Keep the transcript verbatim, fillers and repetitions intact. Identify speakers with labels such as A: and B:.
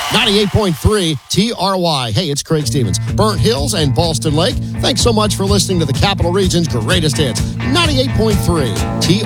A: ninety-eight point three T R Y. Hey, it's Craig Stevens. Burnt Hills and Ballston Lake. Thanks so much for listening to the Capital Region's greatest hits. ninety-eight point three T R Y.